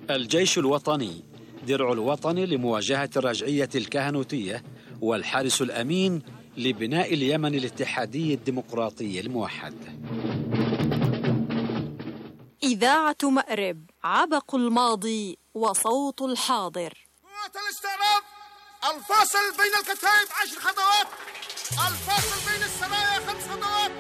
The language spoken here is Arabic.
الجيش الوطني درع الوطن لمواجهة الرجعية الكهنوتية، والحارس الأمين لبناء اليمن الاتحادي الديمقراطي الموحد. إذاعة مأرب، عبق الماضي وصوت الحاضر. قوة الاستعراض، الفاصل بين الكتائب 10 خطوات، الفاصل بين السرايا 5 خطوات.